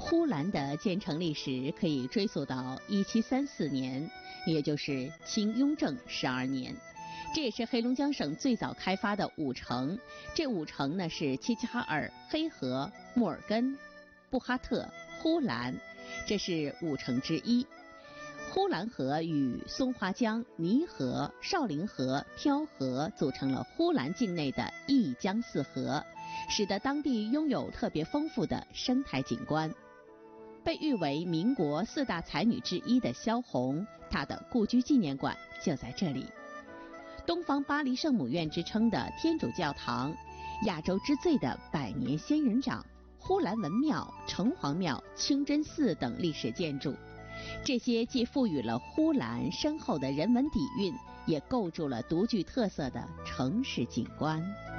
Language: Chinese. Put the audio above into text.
呼兰的建成历史可以追溯到1734年，也就是清雍正12年。这也是黑龙江省最早开发的5城。这5城呢是齐齐哈尔、黑河、木尔根、布哈特、呼兰，这是5城之一。呼兰河与松花江、泥河、少陵河、漂河组成了呼兰境内的一江四河，使得当地拥有特别丰富的生态景观。被誉为民国4大才女之一的萧红，她的故居纪念馆就在这里。东方巴黎圣母院之称的天主教堂，亚洲之最的百年仙人掌、呼兰文庙、城隍庙、清真寺等历史建筑，这些既赋予了呼兰深厚的人文底蕴，也构筑了独具特色的城市景观。